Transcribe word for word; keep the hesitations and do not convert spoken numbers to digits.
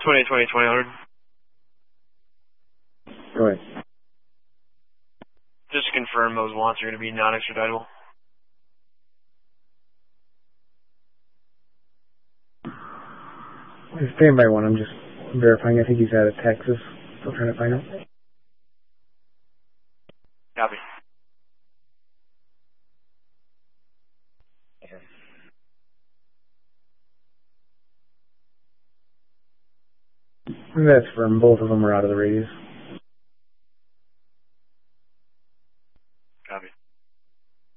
twenty, twenty, twenty, one hundred. Go ahead. Just to confirm those wants are going to be non-extraditable. Stand by one. I'm just verifying. I think he's out of Texas. Still trying to find out. Copy. That's firm. Both of them are out of the radius.